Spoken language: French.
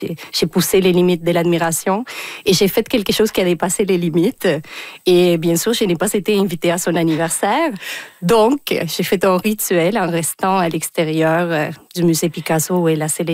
j'ai poussé les limites de l'admiration et j'ai fait quelque chose qui a dépassé les limites. Et bien sûr, je n'ai pas été invitée à son anniversaire. Donc, j'ai fait un rituel en restant à l'extérieur du musée Picasso où elle a célébré